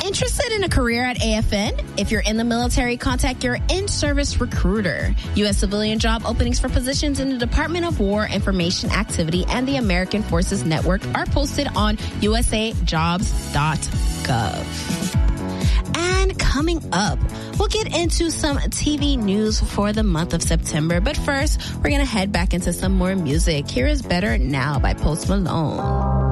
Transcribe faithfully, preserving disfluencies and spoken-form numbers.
Interested in a career at A F N? If you're in the military, contact your in-service recruiter. U S civilian job openings for positions in the Department of War Information Activity and the American Forces Network are posted on u s a jobs dot gov. And coming up, we'll get into some T V news for the month of September. But first, we're going to head back into some more music. Here is Better Now by Post Malone.